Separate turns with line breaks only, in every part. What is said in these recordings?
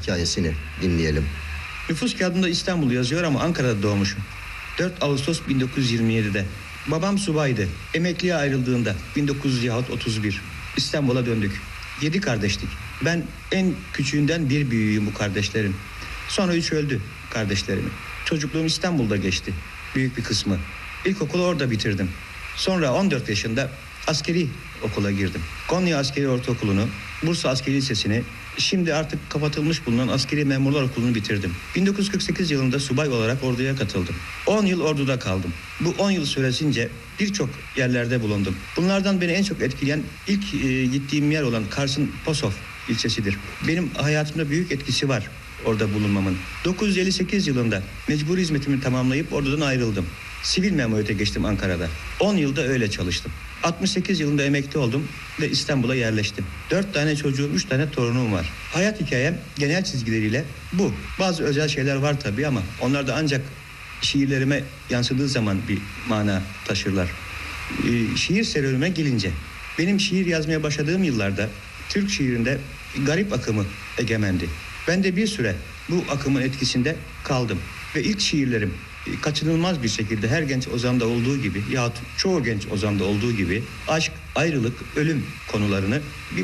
hikayesini dinleyelim.
Nüfus kağıdında İstanbul yazıyor ama Ankara'da doğmuşum. 4 Ağustos 1927'de. Babam subaydı. Emekliye ayrıldığında 1931 İstanbul'a döndük. 7 kardeştik. Ben en küçüğünden bir büyüğüm bu kardeşlerin. Sonra 3 öldü kardeşlerimin. Çocukluğum İstanbul'da geçti. Büyük bir kısmı. İlkokulu orada bitirdim. Sonra 14 yaşında askeri okula girdim. Konya Askeri Ortaokulu'nu, Bursa Askeri Lisesi'ni, şimdi artık kapatılmış bulunan Askeri Memurlar Okulu'nu bitirdim. 1948 yılında subay olarak orduya katıldım. 10 yıl orduda kaldım. Bu 10 yıl süresince birçok yerlerde bulundum. Bunlardan beni en çok etkileyen ilk gittiğim yer olan Kars'ın Posof ilçesidir. Benim hayatımda büyük etkisi var orada bulunmamın. 958 yılında mecburi hizmetimi tamamlayıp ordudan ayrıldım. Sivil memuriyete geçtim Ankara'da. 10 yılda öyle çalıştım. 68 yılında emekli oldum ve İstanbul'a yerleştim. 4 tane çocuğum, 3 tane torunum var. Hayat hikayem genel çizgileriyle bu. Bazı özel şeyler var tabii ama onlar da ancak şiirlerime yansıdığı zaman bir mana taşırlar. Şiir serüvenime gelince, benim şiir yazmaya başladığım yıllarda Türk şiirinde garip akımı egemendi. Ben de bir süre bu akımın etkisinde kaldım ve ilk şiirlerim kaçınılmaz bir şekilde her genç ozanda olduğu gibi yahut çoğu genç ozanda olduğu gibi aşk, ayrılık, ölüm konularını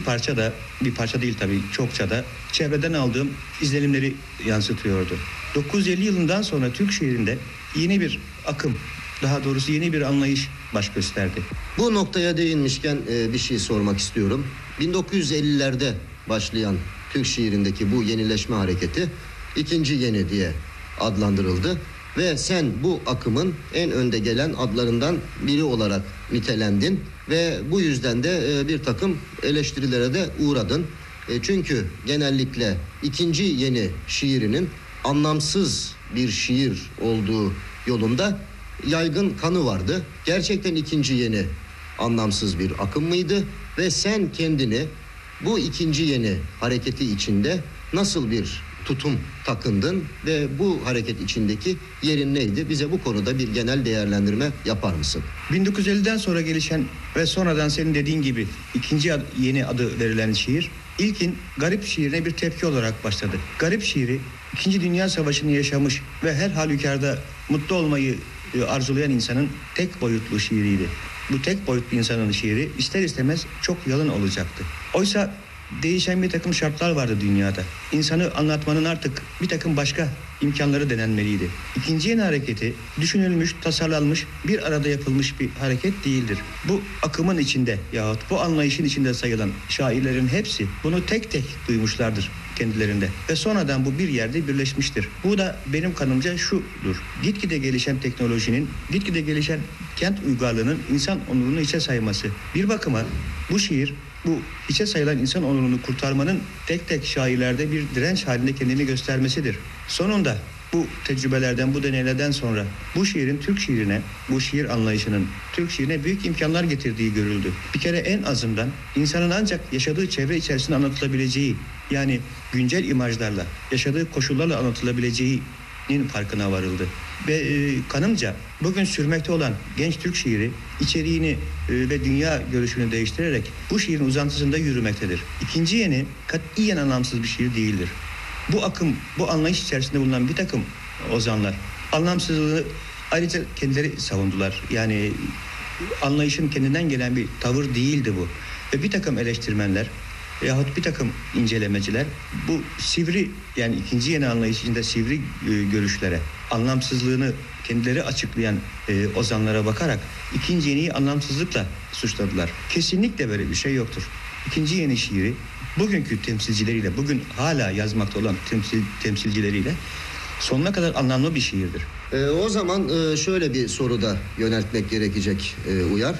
bir parça değil tabii çokça da çevreden aldığım izlenimleri yansıtıyordu. 950 yılından sonra Türk şiirinde yeni bir akım, daha doğrusu yeni bir anlayış baş gösterdi.
Bu noktaya değinmişken bir şey sormak istiyorum. 1950'lerde başlayan Türk şiirindeki bu yenileşme hareketi ikinci yeni diye adlandırıldı. Ve sen bu akımın en önde gelen adlarından biri olarak nitelendin ve bu yüzden de bir takım eleştirilere de uğradın. Çünkü genellikle ikinci yeni şiirinin anlamsız bir şiir olduğu yolunda yaygın kanı vardı. Gerçekten ikinci yeni anlamsız bir akım mıydı ve sen kendini bu ikinci yeni hareketi içinde nasıl bir tutum takındın ve bu hareket içindeki yerin neydi? Bize bu konuda bir genel değerlendirme yapar mısın?
1950'den sonra gelişen ve sonradan senin dediğin gibi ikinci yeni adı verilen şiir, ilkin garip şiirine bir tepki olarak başladı. Garip şiiri, 2. Dünya Savaşı'nı yaşamış ve her halükarda mutlu olmayı arzulayan insanın tek boyutlu şiiriydi. Bu tek boyutlu insanın şiiri ister istemez çok yalın olacaktı. Oysa değişen bir takım şartlar vardı dünyada. İnsanı anlatmanın artık bir takım başka imkanları denenmeliydi. İkinci yeni hareketi düşünülmüş, tasarlanmış, bir arada yapılmış bir hareket değildir. Bu akımın içinde yahut bu anlayışın içinde sayılan şairlerin hepsi bunu tek tek duymuşlardır kendilerinde. Ve sonradan bu bir yerde birleşmiştir. Bu da benim kanımca şudur. Gitgide gelişen teknolojinin, gitgide gelişen kent uygarlığının insan onurunu hiçe sayması. Bir bakıma bu şiir, bu hiçe sayılan insan onurunu kurtarmanın tek tek şairlerde bir direnç halinde kendini göstermesidir. Sonunda bu tecrübelerden, bu deneylerden sonra bu şiirin Türk şiirine, bu şiir anlayışının Türk şiirine büyük imkanlar getirdiği görüldü. Bir kere en azından insanın ancak yaşadığı çevre içerisinde anlatılabileceği, yani güncel imajlarla, yaşadığı koşullarla anlatılabileceğinin farkına varıldı. Ve kanımca bugün sürmekte olan genç Türk şiiri içeriğini ve dünya görüşünü değiştirerek bu şiirin uzantısında yürümektedir. İkinci yeni katiyen anlamsız bir şiir değildir. Bu akım, bu anlayış içerisinde bulunan bir takım ozanlar anlamsızlığı ayrıca kendileri savundular. Yani anlayışın kendinden gelen bir tavır değildi bu. Ve bir takım eleştirmenler yahut bir takım incelemeciler bu sivri, yani ikinci yeni anlayış içinde sivri görüşlere, anlamsızlığını kendileri açıklayan ozanlara bakarak ikinci yeniyi anlamsızlıkla suçladılar. Kesinlikle böyle bir şey yoktur. İkinci yeni şiiri bugünkü temsilcileriyle, bugün hala yazmakta olan temsilcileriyle sonuna kadar anlamlı bir şiirdir.
O zaman şöyle bir soru da yöneltmek gerekecek Uyar.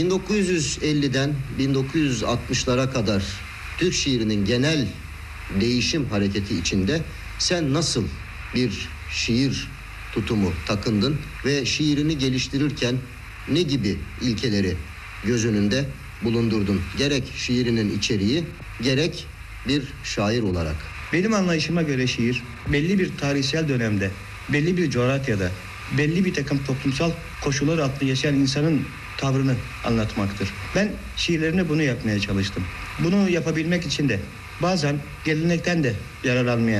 1950'den 1960'lara kadar Türk şiirinin genel değişim hareketi içinde sen nasıl bir şiir tutumu takındın ve şiirini geliştirirken ne gibi ilkeleri göz önünde bulundurdun? Gerek şiirinin içeriği, gerek bir şair olarak.
Benim anlayışıma göre şiir belli bir tarihsel dönemde, belli bir coğrafyada, belli bir takım toplumsal koşullar altında yaşayan insanın tavrını anlatmaktır. Ben şiirlerimde bunu yapmaya çalıştım. Bunu yapabilmek için de bazen gelenekten de yararlanmaya